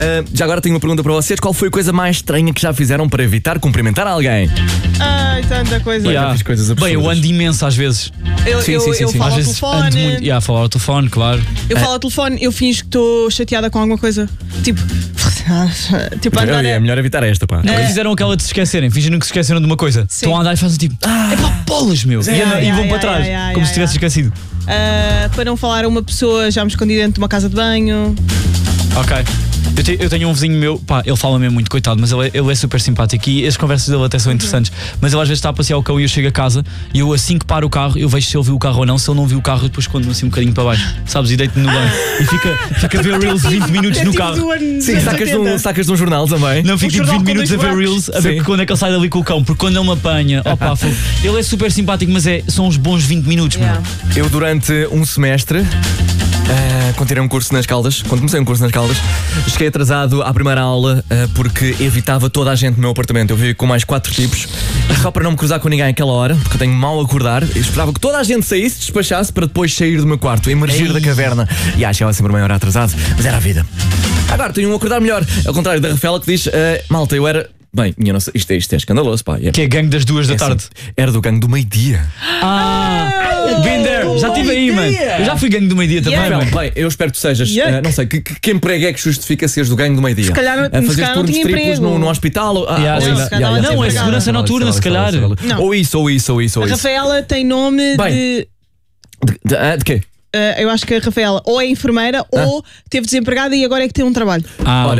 Já agora tenho uma pergunta para vocês. Qual foi a coisa mais estranha que já fizeram para evitar cumprimentar alguém? Ai, tanta coisa. Já fiz coisas absurdas. Bem, eu ando imenso às vezes. Eu falo Às ao vezes ando telefone. muito. Falar ao telefone, claro. Eu falo ao telefone, eu finjo que estou chateada com alguma coisa. Tipo, andar É melhor evitar esta, pá. Nunca fizeram aquela de se esquecerem, fingindo que se esqueceram de uma coisa. Sim. Estão a andar e fazem tipo, é pá, bolas, meu. E vão para trás, como se tivessem esquecido. para não falar a uma pessoa, já me escondi dentro de uma casa de banho. Ok. Eu tenho um vizinho meu, pá, ele fala mesmo muito, coitado, mas ele é super simpático e as conversas dele até são interessantes. Mas ele às vezes está a passear o cão e eu chego a casa e eu assim que paro o carro, eu vejo se ele viu o carro ou não. Se ele não viu o carro, eu depois escondo-me assim um bocadinho para baixo, sabes? E deito-me no banho e fica a ver Reels 20 minutos no carro. Sim, sacas de um jornal também. Não, fico tipo 20 minutos a ver Reels a ver quando é que ele sai dali com o cão, porque quando ele me apanha, opa, ele é super simpático, mas são uns bons 20 minutos, meu. Eu durante um semestre, quando tirei um curso nas Caldas, quando comecei um curso nas Caldas, cheguei atrasado à primeira aula porque evitava toda a gente no meu apartamento. Eu vivi com mais 4 tipos e só para não me cruzar com ninguém àquela hora, porque eu tenho mal a acordar, eu esperava que toda a gente saísse, despachasse para depois sair do meu quarto, emergir da caverna. E chegava sempre meia hora atrasado, mas era a vida. Agora tenho um acordar melhor, ao contrário da Rafaela que diz, malta, eu era... Bem, minha nossa, isto é escandaloso, pá. Que é gangue das 2 da tarde. Assim, era do gangue do meio-dia. Been there, já estive aí, mano. Eu já fui gangue do meio-dia também, mano. Bem, eu espero que tu sejas, não sei, que emprego é que justifica seres do gangue do meio-dia? Se calhar fazer turnos triplos no hospital? Não, é segurança noturna, se calhar. Ou isso. A Rafaela tem nome de quê? eu acho que a Rafaela ou é enfermeira ou teve desempregada e agora é que tem um trabalho. Olha,